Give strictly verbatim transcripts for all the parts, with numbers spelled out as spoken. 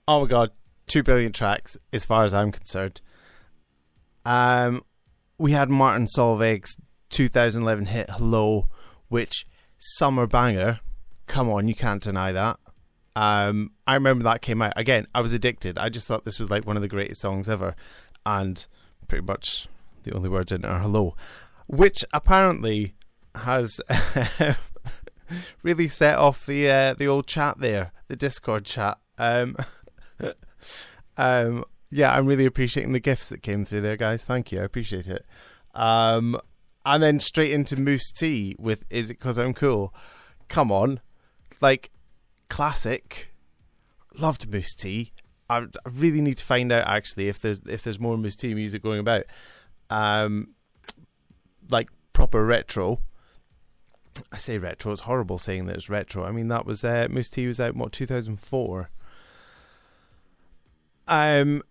Oh my god, two brilliant tracks as far as I'm concerned. Um, we had Martin Solveig's two thousand eleven hit Hello, which summer banger. Come on, you can't deny that. Um, I remember that came out. Again, I was addicted. I just thought this was like one of the greatest songs ever. And pretty much the only words in it are hello. Which apparently has really set off the uh, the old chat there, the Discord chat. Um, um, yeah, I'm really appreciating the gifts that came through there, guys. Thank you. I appreciate it. Um, and then straight into Moose T with Is It 'Cause I'm Cool? Come on. Like, classic. Loved Moose T. I, I really need to find out actually if there's if there's more Moose T music going about. Um, like proper retro. I say retro. It's horrible saying that it's retro. I mean that was uh, Moose T was out what two thousand four. Um,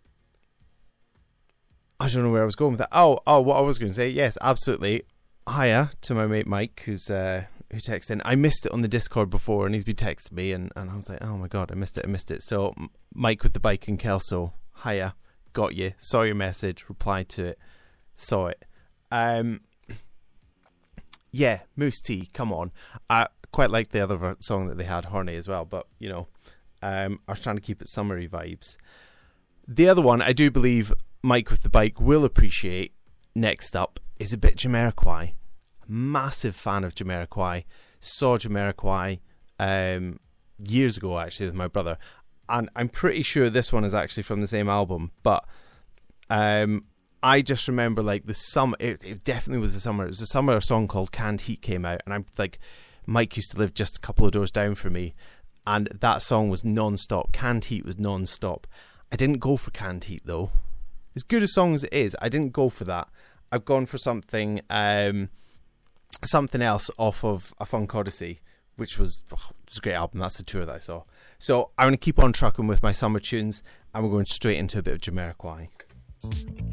I don't know where I was going with that. Oh, oh, what I was going to say. Yes, absolutely. Hiya to my mate Mike, who's uh, who texted in. I missed it on the Discord before, and he's been texting me, and, and I was like, oh my god, I missed it, I missed it. So Mike with the bike in Kelso, hiya, got you, saw your message, replied to it, saw it. Um, yeah, Moose T, come on. I quite like the other song that they had, Horny, as well, but you know, um, I was trying to keep it summery vibes. The other one, I do believe Mike with the bike will appreciate. Next up is a bit Jamiroquai. Massive fan of Jamiroquai. Saw Jamiroquai um, years ago actually with my brother, and I'm pretty sure this one is actually from the same album. But um, I just remember like the summer. It, it definitely was the summer. It was the summer a song called Canned Heat came out, and I'm like, Mike used to live just a couple of doors down from me, and that song was non-stop. Canned Heat was non-stop. I didn't go for Canned Heat though. As good a song as it is, I didn't go for that. I've gone for something um, something else off of A Funk Odyssey, which was, oh, it was a great album. That's the tour that I saw. So I'm going to keep on trucking with my summer tunes, and we're going straight into a bit of Jamiroquai.